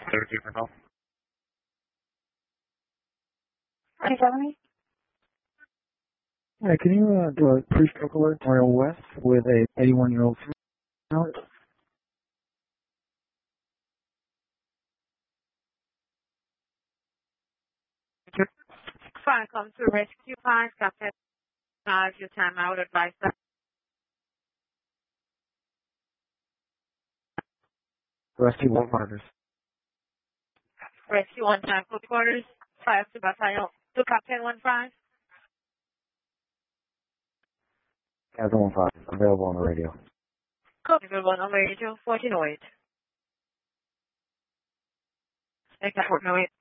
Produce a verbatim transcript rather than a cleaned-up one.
thirty for call. Can you tell me? Hi, can you uh, do a pre-stroke alert to Royal West with a eighty-one-year-old female? Fine, come to rescue five, Captain. Five, your time out, advice. Rescue one partners. Rescue one time, close quarters. Five to battalion. To Captain one five. Captain one five, available on the radio. Copy one on radio, fourteen oh eight. Thank you, fourteen oh eight.